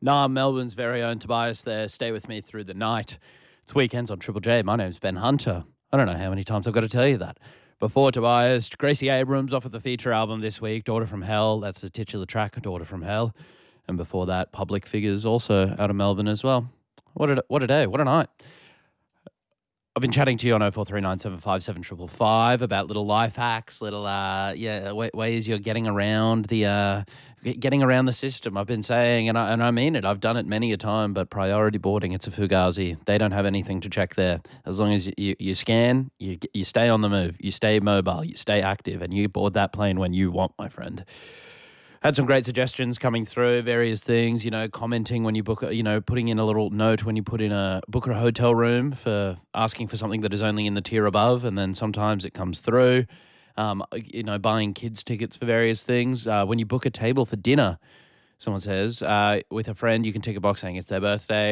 Nah, Melbourne's very own Tobias there. Stay with me through the night. It's weekends on Triple J. My name's Ben Hunter. I don't know how many times I've got to tell you that. Before Tobias, Gracie Abrams off of the feature album this week, Daughter from Hell. That's the titular track, Daughter from Hell. And before that, Public Figures, also out of Melbourne as well. What a day, what a night. I've been chatting to you on 0439757555 about little life hacks, little ways you're getting around the system. I've been saying, and I mean it. I've done it many a time. But priority boarding, it's a fugazi. They don't have anything to check there. As long as you scan, you stay on the move, you stay mobile, you stay active, and you board that plane when you want, my friend. Had some great suggestions coming through, various things, commenting when you book, putting in a little note when you book a hotel room for asking for something that is only in the tier above, and then sometimes it comes through, buying kids tickets for various things. When you book a table for dinner, someone says, with a friend, you can tick a box saying it's their birthday,